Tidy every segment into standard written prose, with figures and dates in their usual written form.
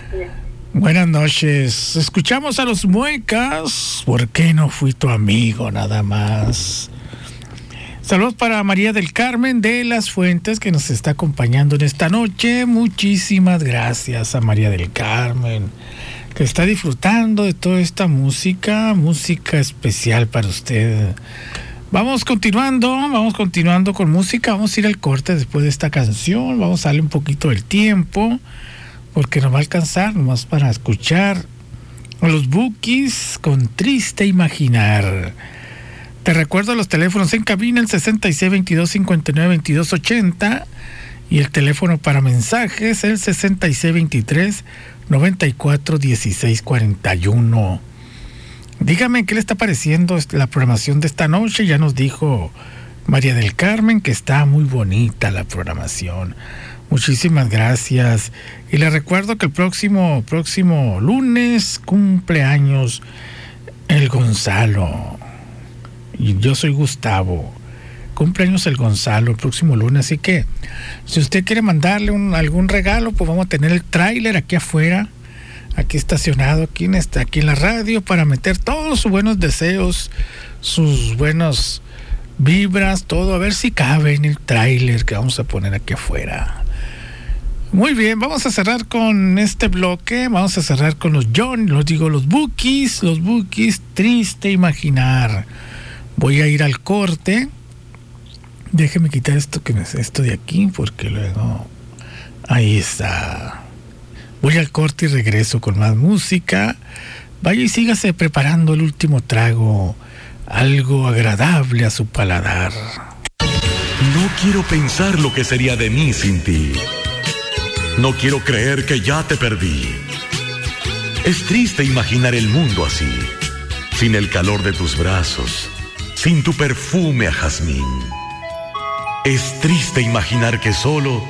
Buenas noches. Escuchamos a los Muecas. ¿Por qué no fui tu amigo nada más? Saludos para María del Carmen de las Fuentes, que nos está acompañando en esta noche. Muchísimas gracias a María del Carmen, que está disfrutando de toda esta música especial para usted. Vamos continuando con música. Vamos a ir al corte después de esta canción. Vamos a darle un poquito del tiempo, porque nos va a alcanzar nomás para escuchar a los Bukis con Triste Imaginar. Te recuerdo los teléfonos en cabina, el 6622-592280, y el teléfono para mensajes, el 6623-941641. Dígame qué le está pareciendo la programación de esta noche. Ya nos dijo María del Carmen que está muy bonita la programación. Muchísimas gracias. Y le recuerdo que el próximo lunes cumple años el Gonzalo. Y yo soy Gustavo. Cumpleaños el Gonzalo el próximo lunes. Así que si usted quiere mandarle algún regalo, pues vamos a tener el tráiler aquí afuera, aquí estacionado, aquí en la radio, para meter todos sus buenos deseos, sus buenas vibras, todo, a ver si cabe en el tráiler que vamos a poner aquí afuera. Muy bien, vamos a cerrar con este bloque. Vamos a cerrar con los Bukis, Triste Imaginar. Voy a ir al corte. Déjeme quitar esto de aquí, porque luego... Ahí está. Voy al corte y regreso con más música. Vaya y sígase preparando el último trago, algo agradable a su paladar. No quiero pensar lo que sería de mí sin ti. No quiero creer que ya te perdí. Es triste imaginar el mundo así, sin el calor de tus brazos, sin tu perfume a jazmín. Es triste imaginar que solo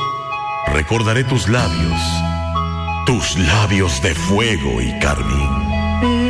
recordaré tus labios de fuego y carmín.